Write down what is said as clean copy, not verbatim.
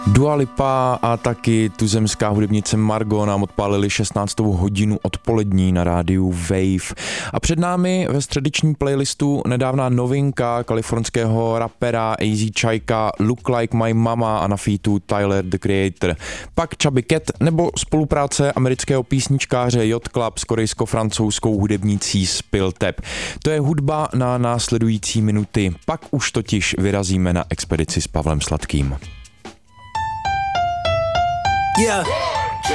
Dua Lipa a taky tuzemská hudebnice Margo nám odpálili 16. hodinu odpolední na rádiu Wave. A před námi ve středeční playlistu nedávná novinka kalifornského rapera AZ Chajka Look Like My Mama a na featu Tyler, The Creator. Pak Chubby Cat nebo spolupráce amerického písničkáře Yacht Club s korejsko-francouzskou hudebnicí Spill Tap. To je hudba na následující minuty. Pak už totiž vyrazíme na expedici s Pavlem Sladkým. Yeah.